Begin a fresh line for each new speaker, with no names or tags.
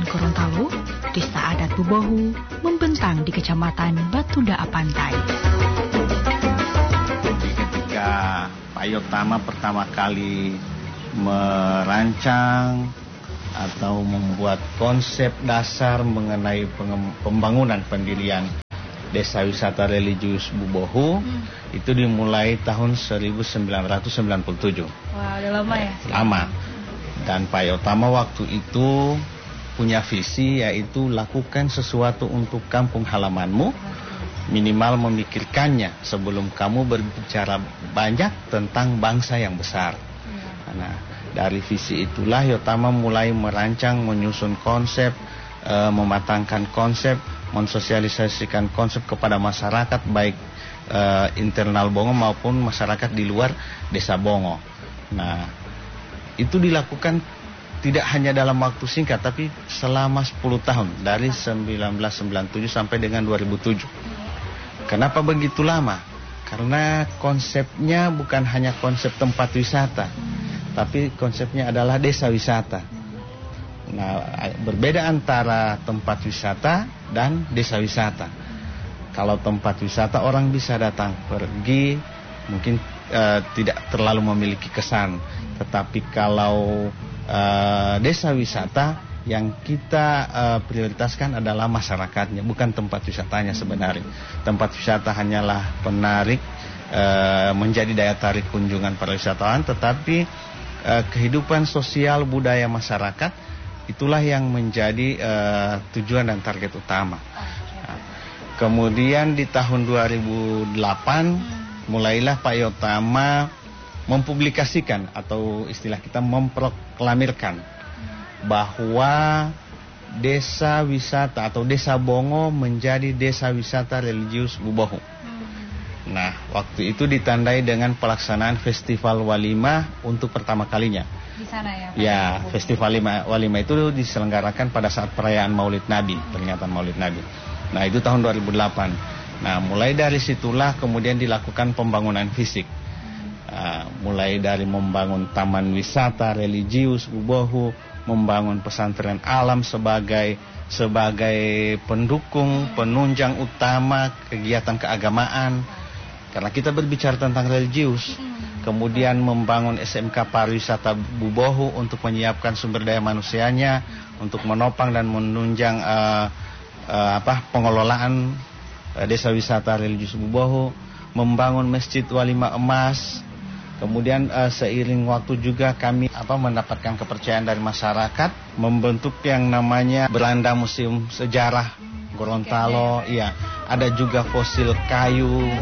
Gorontalo, Desa Adat Bubohu membentang di Kecamatan Batudaa Pantai.
Ketika Pak Yotama pertama kali merancang atau membuat konsep dasar mengenai pembangunan pendirian Desa Wisata Religius Bubohu, itu dimulai tahun 1997.
Wah, udah lama ya?
Lama. Dan Pak Yotama waktu itu punya visi, yaitu lakukan sesuatu untuk kampung halamanmu, minimal memikirkannya sebelum kamu berbicara banyak tentang bangsa yang besar. Nah, dari visi itulah Yotama mulai merancang, menyusun konsep, mematangkan konsep, mensosialisasikan konsep kepada masyarakat, baik internal Bongo maupun masyarakat di luar Desa Bongo. Nah, itu dilakukan tidak hanya dalam waktu singkat, tapi selama 10 tahun, dari 1997 sampai dengan 2007. Kenapa begitu lama? Karena konsepnya bukan hanya konsep tempat wisata, tapi konsepnya adalah desa wisata. Nah, berbeda antara tempat wisata dan desa wisata. Kalau tempat wisata orang bisa datang pergi, mungkin tidak terlalu memiliki kesan. Tetapi kalau desa wisata, yang kita prioritaskan adalah masyarakatnya, bukan tempat wisatanya sebenarnya. Tempat wisata hanyalah penarik, menjadi daya tarik kunjungan para wisatawan, tetapi kehidupan sosial budaya masyarakat itulah yang menjadi tujuan dan target utama. Nah, kemudian di tahun 2008 mulailah Pak Yotama mempublikasikan, atau istilah kita memproklamirkan, bahwa desa wisata atau Desa Bongo menjadi Desa Wisata Religius Bubohu. Nah, waktu itu ditandai dengan pelaksanaan Festival Walimah untuk pertama kalinya.
Di sana ya?
Ya, Festival Walimah itu diselenggarakan pada saat perayaan Maulid Nabi, peringatan Maulid Nabi. Nah, itu tahun 2008. Nah, mulai dari situlah kemudian dilakukan pembangunan fisik. Mulai dari membangun Taman Wisata Religius Bubohu, membangun pesantren alam sebagai pendukung, penunjang utama kegiatan keagamaan. Karena kita berbicara tentang religius. Kemudian membangun SMK Pariwisata Bubohu untuk menyiapkan sumber daya manusianya, untuk menopang dan menunjang pengelolaan Desa Wisata Religius Bubohu, membangun Masjid Walimah Emas. Kemudian seiring waktu juga kami mendapatkan kepercayaan dari masyarakat, membentuk yang namanya Belanda Museum Sejarah Gorontalo. Iya, ada juga fosil kayu.